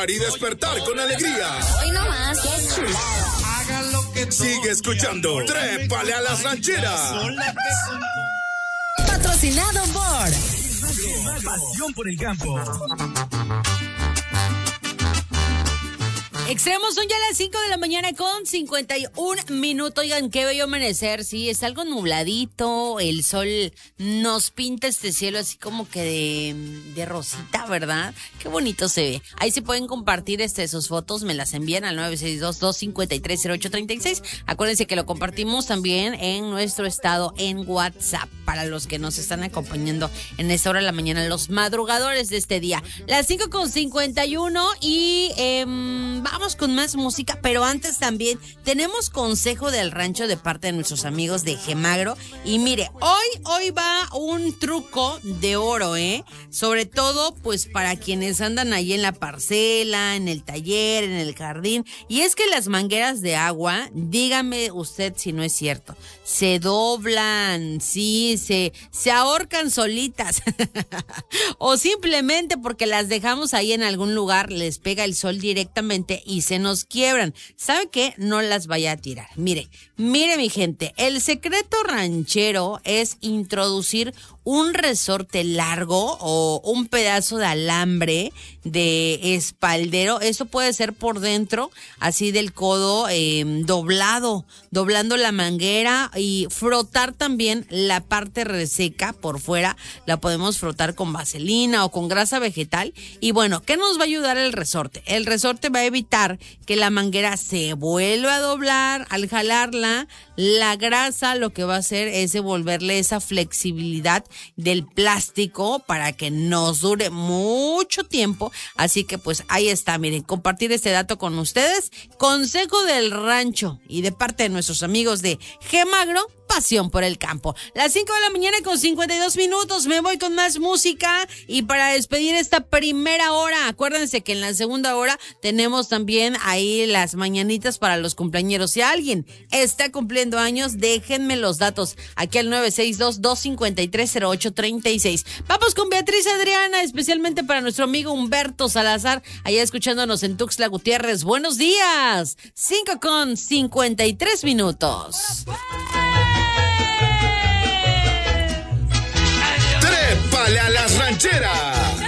trabajar y despertar con alegría. Hoy no más, qué chulada. Sigue escuchando Trépale a las Rancheras. Patrocinado por Pasión por el campo. Extremos, son ya las 5 de la mañana con 51 minutos. Oigan, qué bello amanecer. Sí, es algo nubladito. El sol nos pinta este cielo así como que de rosita, ¿verdad? Qué bonito se ve. Ahí se pueden compartir sus fotos. Me las envían al 962-253-0836. Acuérdense que lo compartimos también en nuestro estado en WhatsApp para los que nos están acompañando en esta hora de la mañana, los madrugadores de este día. Las 5 con 51 y vamos con más música, pero antes también tenemos consejo del rancho de parte de nuestros amigos de Gemagro. Y mire, hoy va un truco de oro, sobre todo pues para quienes andan ahí en la parcela, en el taller, en el jardín. Y es que las mangueras de agua, dígame usted si no es cierto, se doblan, sí, se ahorcan solitas o simplemente porque las dejamos ahí en algún lugar, les pega el sol directamente y se nos quiebran. ¿Sabe qué? No las vaya a tirar. Mire mi gente, el secreto ranchero es introducir un resorte largo o un pedazo de alambre de espaldero. Eso puede ser por dentro, así del codo, doblando la manguera y frotar también la parte reseca por fuera. La podemos frotar con vaselina o con grasa vegetal. Y bueno, ¿qué nos va a ayudar el resorte? El resorte va a evitar que la manguera se vuelva a doblar. Al jalarla, la grasa lo que va a hacer es devolverle esa flexibilidad del plástico para que nos dure mucho tiempo. Así que pues ahí está, miren, compartir este dato con ustedes. Consejo del rancho y de parte de nuestros amigos de Gemagro, pasión por el campo. Las 5 de la mañana con 52 minutos, me voy con más música y para despedir esta primera hora, acuérdense que en la segunda hora tenemos también ahí las mañanitas para los cumpleañeros. Si alguien está cumpliendo años, déjenme los datos aquí al 962-253-0836. Vamos con Beatriz Adriana, especialmente para nuestro amigo Humberto Salazar, allá escuchándonos en Tuxtla Gutiérrez. Buenos días, 5 con 53 minutos. Trépale a las Rancheras.